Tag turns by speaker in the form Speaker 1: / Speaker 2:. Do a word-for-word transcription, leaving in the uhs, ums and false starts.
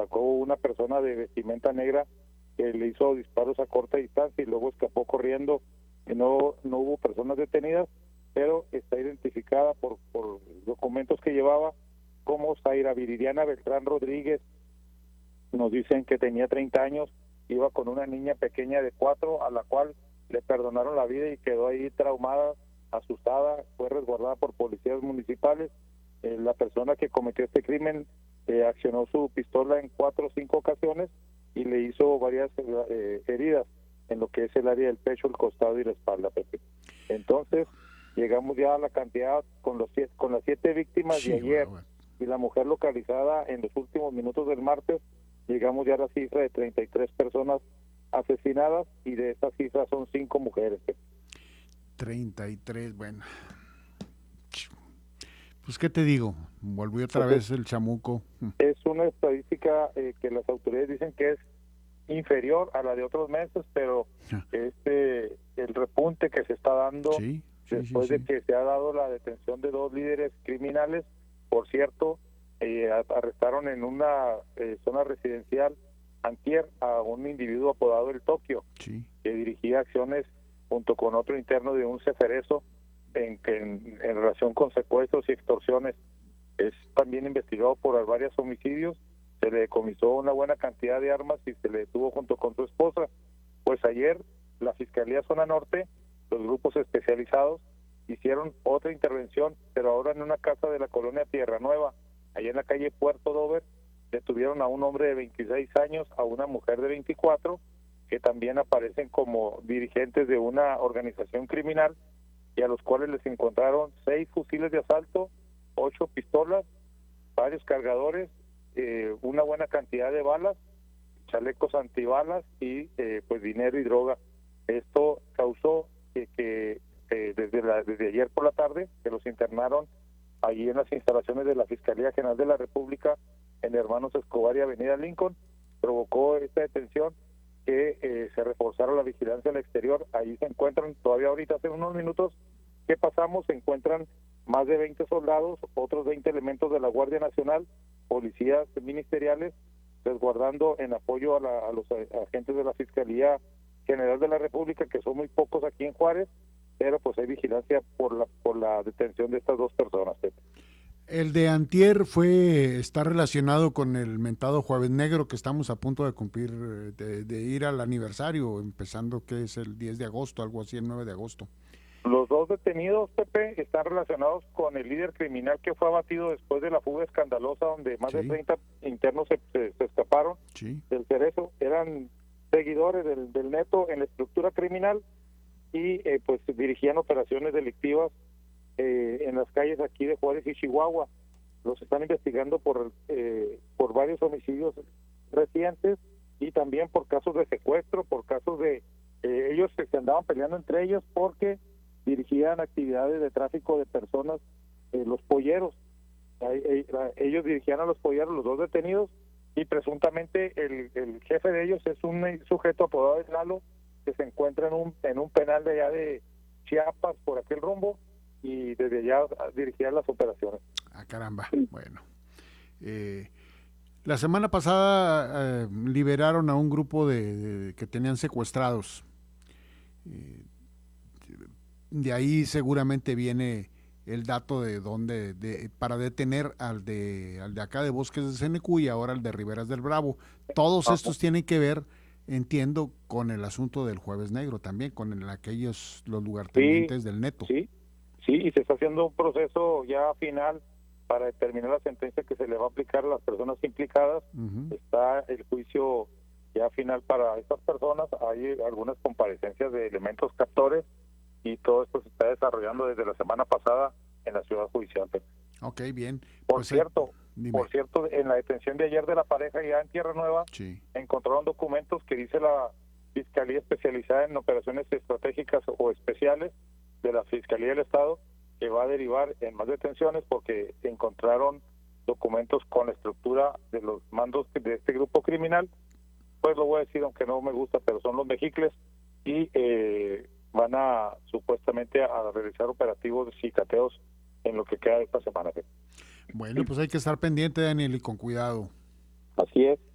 Speaker 1: atacó una persona de vestimenta negra que le hizo disparos a corta distancia y luego escapó corriendo. Y no, no hubo personas detenidas, pero está identificada por, por documentos que llevaba como Zaira Viridiana Beltrán Rodríguez. Nos dicen que tenía treinta años, iba con una niña pequeña de cuatro, a la cual le perdonaron la vida y quedó ahí traumada, asustada, fue resguardada por policías municipales. Eh, la persona que cometió este crimen eh, accionó su pistola en cuatro o cinco ocasiones y le hizo varias eh, heridas en lo que es el área del pecho, el costado y la espalda, Pepe. Entonces, llegamos ya a la cantidad con los siete, con las siete víctimas
Speaker 2: Sí,
Speaker 1: de ayer,
Speaker 2: bueno, bueno.
Speaker 1: y la mujer localizada en los últimos minutos del martes. Llegamos ya a la cifra de treinta y tres personas asesinadas, y de esta cifra son cinco mujeres.
Speaker 2: treinta y tres, bueno. Pues, ¿qué te digo? Volvió otra
Speaker 1: Entonces,
Speaker 2: vez el chamuco.
Speaker 1: es una estadística eh, que las autoridades dicen que es inferior a la de otros meses, pero este el repunte que se está dando
Speaker 2: Sí, sí,
Speaker 1: después
Speaker 2: sí, sí.
Speaker 1: de que se ha dado la detención de dos líderes criminales. Por cierto, eh, arrestaron en una eh, zona residencial antier a un individuo apodado El Tokio,
Speaker 2: Sí.
Speaker 1: que dirigía acciones junto con otro interno de un ceferezo en, en, en relación con secuestros y extorsiones. Es también investigado por varios homicidios. Se le decomisó una buena cantidad de armas y se le detuvo junto con su esposa. Pues ayer la Fiscalía Zona Norte, los grupos especializados, hicieron otra intervención, pero ahora en una casa de la colonia Tierra Nueva, allá en la calle Puerto Dover. Detuvieron a un hombre de veintiséis años, a una mujer de veinticuatro, que también aparecen como dirigentes de una organización criminal, y a los cuales les encontraron seis fusiles de asalto, ocho pistolas, varios cargadores, eh, una buena cantidad de balas, chalecos antibalas y eh, pues dinero y droga. Esto causó que, que eh, desde, la, desde ayer por la tarde, que los internaron allí en las instalaciones de la Fiscalía General de la República en Hermanos Escobar y Avenida Lincoln, provocó esta detención, que eh, se reforzara la vigilancia al exterior. Ahí se encuentran, todavía ahorita hace unos minutos que pasamos, se encuentran más de veinte soldados, otros veinte elementos de la Guardia Nacional, policías ministeriales, resguardando en apoyo a, la, a los agentes de la Fiscalía General de la República, que son muy pocos aquí en Juárez, pero pues hay vigilancia por la por la detención de estas dos personas, Pepe.
Speaker 2: El de antier fue, está relacionado con el mentado Jueves Negro, que estamos a punto de cumplir, de, de ir al aniversario, empezando que es el diez de agosto, algo así, el nueve de agosto.
Speaker 1: Los dos detenidos, Pepe, están relacionados con el líder criminal que fue abatido después de la fuga escandalosa, donde más
Speaker 2: Sí.
Speaker 1: de treinta internos se, se, se escaparon
Speaker 2: Sí.
Speaker 1: del Cerezo. Eran seguidores del, del Neto en la estructura criminal y eh, pues dirigían operaciones delictivas eh, en las calles aquí de Juárez y Chihuahua. Los están investigando por, eh, por varios homicidios recientes y también por casos de secuestro, por casos de... Eh, ellos se andaban peleando entre ellos porque dirigían actividades de tráfico de personas, eh, los polleros. Eh, eh, ellos dirigían a los polleros, los dos detenidos, y presuntamente el, el jefe de ellos es un sujeto apodado de Lalo, que se encuentra en un en un penal de allá de Chiapas, por aquel rumbo, y desde allá dirigía las operaciones.
Speaker 2: Ah, caramba. Bueno. Eh, la semana pasada eh, liberaron a un grupo de, de que tenían secuestrados. Eh, de ahí seguramente viene el dato de dónde, de, para detener al de, al de acá de Bosques de Senecu y ahora al de Riberas del Bravo. Todos
Speaker 1: Ajá.
Speaker 2: estos tienen que ver, entiendo, con el asunto del Jueves Negro también, con el, aquellos, los
Speaker 1: Sí,
Speaker 2: lugartenientes del Neto.
Speaker 1: sí, sí, y se está haciendo un proceso ya final para determinar la sentencia que se le va a aplicar a las personas implicadas.
Speaker 2: Uh-huh.
Speaker 1: Está el juicio ya final para estas personas. Hay algunas comparecencias de elementos captores y todo esto se está desarrollando desde la semana pasada en la ciudad judicial.
Speaker 2: Ok, bien.
Speaker 1: Por
Speaker 2: Pues,
Speaker 1: cierto,
Speaker 2: eh,
Speaker 1: por cierto, en la detención de ayer de la pareja ya en Tierra Nueva,
Speaker 2: sí.
Speaker 1: encontraron documentos que dice la Fiscalía Especializada en Operaciones Estratégicas o Especiales de la Fiscalía del Estado, que va a derivar en más detenciones porque se encontraron documentos con la estructura de los mandos de este grupo criminal. Pues lo voy a decir, aunque no me gusta, pero son los mejicles, y eh, van a supuestamente a realizar operativos y cateos en lo que queda de esta semana.
Speaker 2: Bueno, pues hay que estar pendiente, Daniel, y con cuidado.
Speaker 1: Así es.